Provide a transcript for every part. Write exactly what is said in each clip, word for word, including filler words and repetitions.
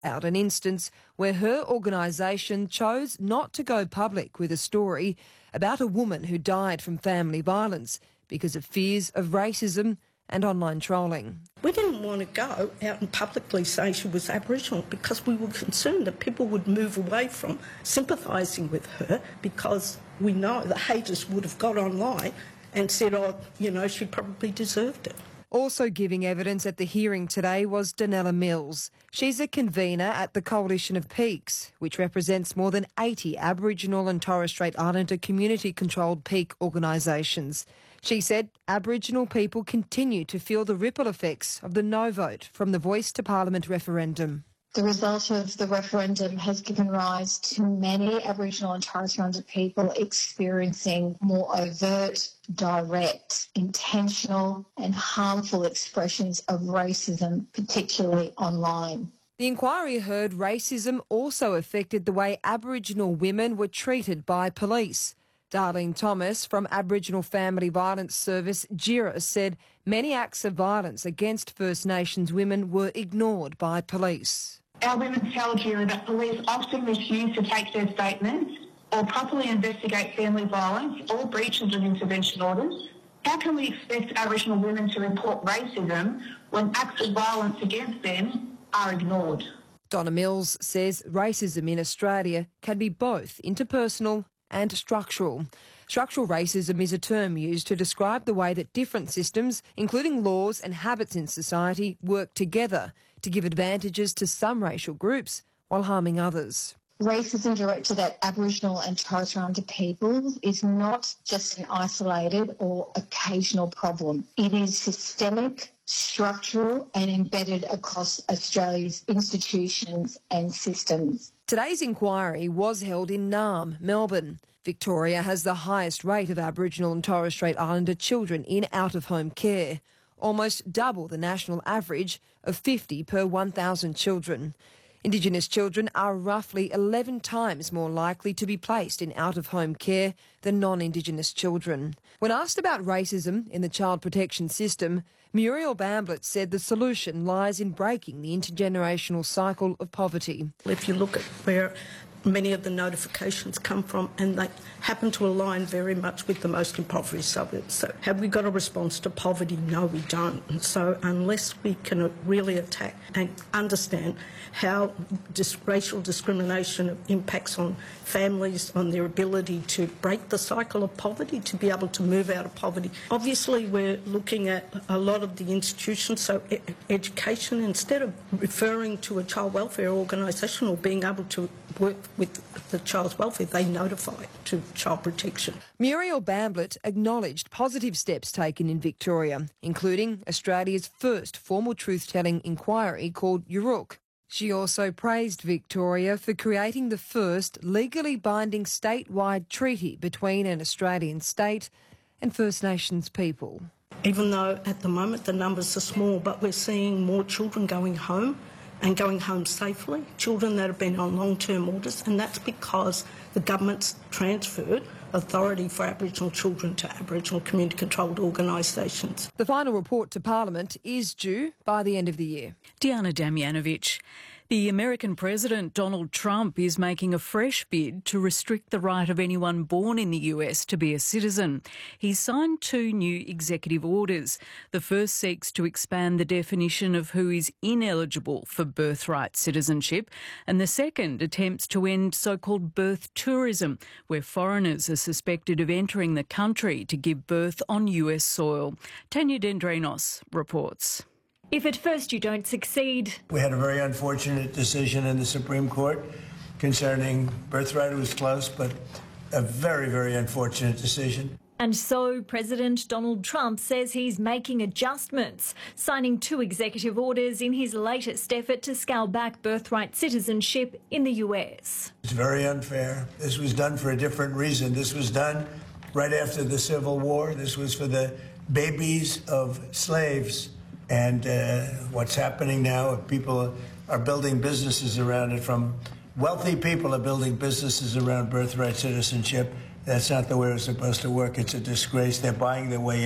out an instance where her organisation chose not to go public with a story about a woman who died from family violence because of fears of racism and online trolling. We didn't want to go out and publicly say she was Aboriginal because we were concerned that people would move away from sympathising with her, because we know the haters would have got online and said, oh, you know, she probably deserved it. Also giving evidence at the hearing today was Donella Mills. She's a convener at the Coalition of Peaks, which represents more than eighty Aboriginal and Torres Strait Islander community-controlled peak organisations. She said Aboriginal people continue to feel the ripple effects of the no vote from the Voice to Parliament referendum. The result of the referendum has given rise to many Aboriginal and Torres Strait Islander people experiencing more overt, direct, intentional and harmful expressions of racism, particularly online. The inquiry heard racism also affected the way Aboriginal women were treated by police. Darlene Thomas from Aboriginal Family Violence Service, JIRA, said many acts of violence against First Nations women were ignored by police. Our women tell JIRA that police often refuse to take their statements or properly investigate family violence or breaches of intervention orders. How can we expect Aboriginal women to report racism when acts of violence against them are ignored? Donna Mills says racism in Australia can be both interpersonal and structural. Structural racism is a term used to describe the way that different systems, including laws and habits in society, work together to give advantages to some racial groups while harming others. Racism directed at Aboriginal and Torres Strait Islander people is not just an isolated or occasional problem. It is systemic, structural and embedded across Australia's institutions and systems. Today's inquiry was held in Naarm, Melbourne. Victoria has the highest rate of Aboriginal and Torres Strait Islander children in out-of-home care, almost double the national average of fifty per one thousand children. Indigenous children are roughly eleven times more likely to be placed in out-of-home care than non-Indigenous children. When asked about racism in the child protection system, Muriel Bamblett said the solution lies in breaking the intergenerational cycle of poverty. If you look at where many of the notifications come from, and they happen to align very much with the most impoverished suburbs. So have we got a response to poverty? No, we don't. And so unless we can really attack and understand how dis- racial discrimination impacts on families, on their ability to break the cycle of poverty, to be able to move out of poverty. Obviously, we're looking at a lot of the institutions, so e- education, instead of referring to a child welfare organisation or being able to work with the child's welfare, they notify to child protection. Muriel Bamblett acknowledged positive steps taken in Victoria, including Australia's first formal truth-telling inquiry called Yuruk. She also praised Victoria for creating the first legally binding statewide treaty between an Australian state and First Nations people. Even though at the moment the numbers are small, but we're seeing more children going home and going home safely, children that have been on long-term orders, and that's because the government's transferred authority for Aboriginal children to Aboriginal community-controlled organisations. The final report to Parliament is due by the end of the year. Diana Damjanovic. The American President Donald Trump is making a fresh bid to restrict the right of anyone born in the U S to be a citizen. He's signed two new executive orders. The first seeks to expand the definition of who is ineligible for birthright citizenship, and the second attempts to end so-called birth tourism, where foreigners are suspected of entering the country to give birth on U S soil. Tanya Dendrinos reports. If at first you don't succeed... We had a very unfortunate decision in the Supreme Court concerning birthright. It was close, but a very, very unfortunate decision. And so President Donald Trump says he's making adjustments, signing two executive orders in his latest effort to scale back birthright citizenship in the U S. It's very unfair. This was done for a different reason. This was done right after the Civil War. This was for the babies of slaves. And uh, what's happening now, people are building businesses around it. From wealthy people are building businesses around birthright citizenship. That's not the way it's supposed to work. It's a disgrace. They're buying their way in.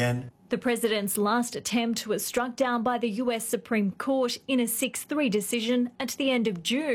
The president's last attempt was struck down by the U S Supreme Court in a six three decision at the end of June.